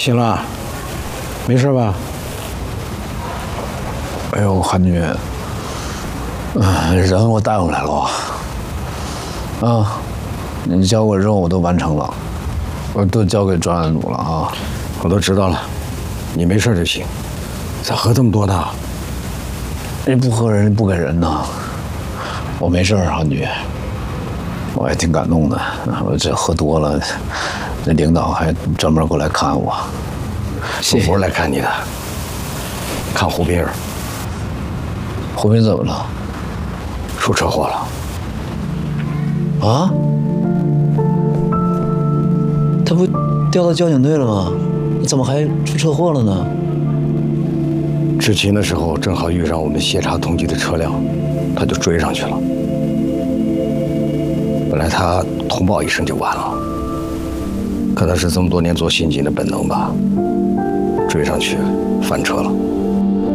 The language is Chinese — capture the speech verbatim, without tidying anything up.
醒了，没事吧？ 哎呦，韩女，嗯，人我带回来了，啊，你交过任务我都完成了，我都交给专案组了啊。 我都知道了，你没事就行。咋喝这么多呢？ 你不喝人不给人呢。我没事，韩女，我也挺感动的。我这喝多了，那领导还专门过来看我。 我不是来看你的，看胡斌儿。 胡斌怎么了？ 出车祸了。 啊？他不调到交警队了吗？怎么还出车祸了呢？ 执勤的时候正好遇上我们协查通缉的车辆，他就追上去了。本来他通报一声就完了，可能是这么多年做刑警的本能吧，追上去翻车了。